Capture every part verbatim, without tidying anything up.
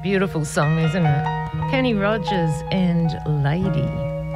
Beautiful song, isn't it? Kenny Rogers and Lady.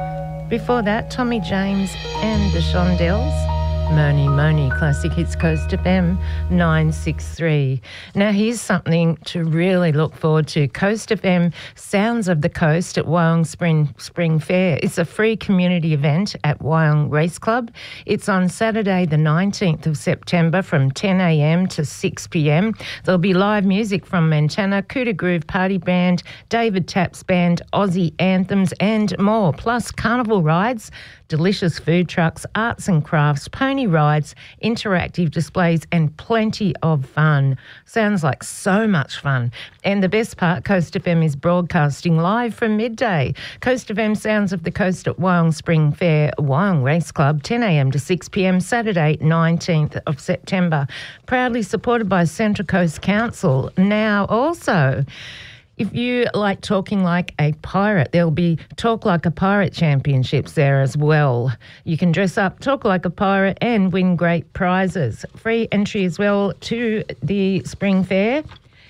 Before that, Tommy James and the Shondells. Moni Moni, Classic Hits Coast F M nine six three. Now here's something to really look forward to. Coast F M Sounds of the Coast at Wyong Spring, Spring Fair. It's a free community event at Wyong Race Club. It's on Saturday the nineteenth of September from ten a m to six p m. There'll be live music from Montana, Cooter Groove Party Band, David Tapp's Band, Aussie Anthems and more, plus carnival rides, delicious food trucks, arts and crafts, pony rides, interactive displays and plenty of fun. Sounds like so much fun. And the best part, Coast F M is broadcasting live from midday. Coast F M Sounds of the Coast at Wyong Spring Fair, Wyong Race Club, ten a m to six p m, Saturday nineteenth of September. Proudly supported by Central Coast Council. Now also, if you like talking like a pirate, there'll be Talk Like a Pirate championships there as well. You can dress up, talk like a pirate and win great prizes. Free entry as well to the Spring Fair.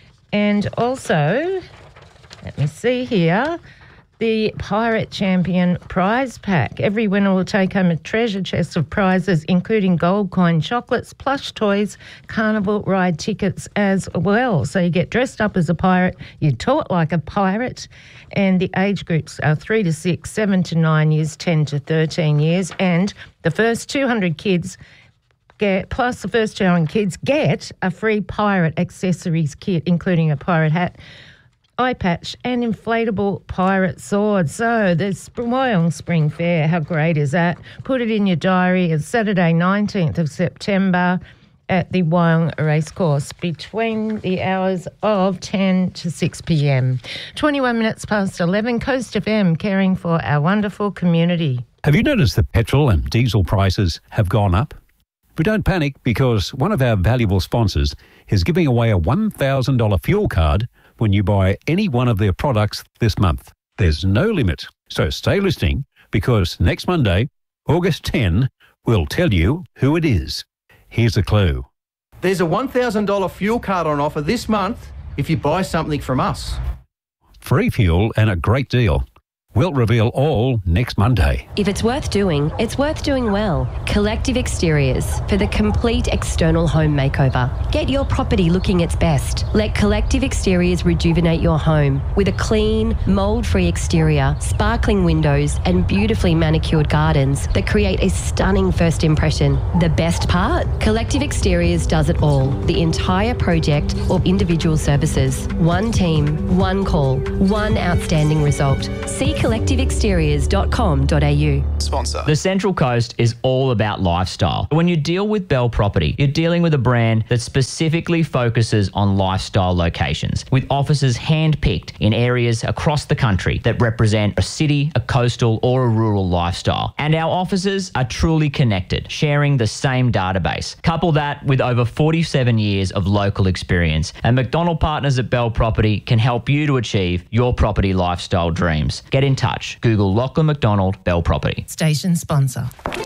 And also, let me see here, the Pirate Champion prize pack. Every winner will take home a treasure chest of prizes, including gold coin chocolates, plush toys, carnival ride tickets as well. So you get dressed up as a pirate, you talk like a pirate, and the age groups are three to six, seven to nine years, ten to thirteen years, and the first two hundred kids get, plus the first two hundred kids get a free pirate accessories kit, including a pirate hat, eye patch and inflatable pirate sword. So the Wyong Spring Fair, how great is that? Put it in your diary. It's Saturday nineteenth of September at the Wyong Racecourse between the hours of ten to six p m. twenty-one minutes past eleven, Coast F M, caring for our wonderful community. Have you noticed that petrol and diesel prices have gone up? But don't panic, because one of our valuable sponsors is giving away a one thousand dollars fuel card when you buy any one of their products this month. There's no limit. So stay listening, because next Monday, August tenth, we'll tell you who it is. Here's a clue. There's a one thousand dollars fuel card on offer this month if you buy something from us. Free fuel and a great deal. We'll reveal all next Monday. If it's worth doing, it's worth doing well. Collective Exteriors, for the complete external home makeover. Get your property looking its best. Let Collective Exteriors rejuvenate your home with a clean, mould-free exterior, sparkling windows and beautifully manicured gardens that create a stunning first impression. The best part? Collective Exteriors does it all. The entire project or individual services. One team, one call, one outstanding result. See collective exteriors dot com dot a u. Sponsor. The Central Coast is all about lifestyle. When you deal with Bell Property, you're dealing with a brand that specifically focuses on lifestyle locations, with offices hand-picked in areas across the country that represent a city, a coastal or a rural lifestyle. And our offices are truly connected, sharing the same database. Couple that with over forty-seven years of local experience, and McDonald Partners at Bell Property can help you to achieve your property lifestyle dreams. Get in touch. Google Lachlan McDonald Bell Property. Station sponsor.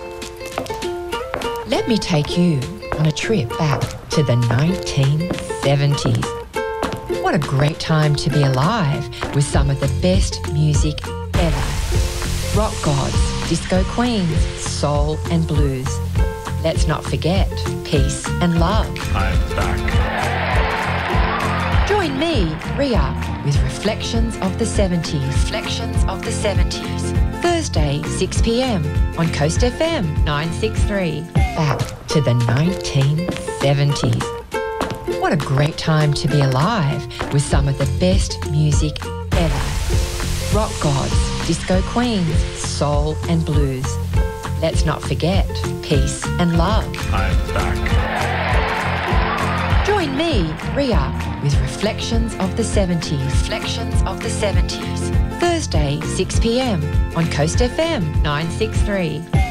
Let me take you on a trip back to the nineteen seventies. What a great time to be alive with some of the best music ever. Rock gods, disco queens, soul and blues. Let's not forget peace and love. I'm back. Join me, Ria, with Reflections of the seventies. Reflections of the seventies. Thursday, six p m on Coast F M nine six three. Back to the nineteen seventies. What a great time to be alive with some of the best music ever. Rock gods, disco queens, soul and blues. Let's not forget peace and love. I'm back. Join me, Ria, with Reflections of the seventies. Reflections of the seventies. Thursday, six p m on Coast F M nine six three.